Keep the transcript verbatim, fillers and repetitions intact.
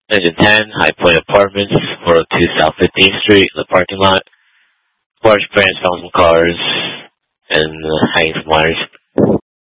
Engine ten, High Point Apartments, four oh two South fifteenth Street, in the parking lot. Large branch found some cars and uh, hanging some wires.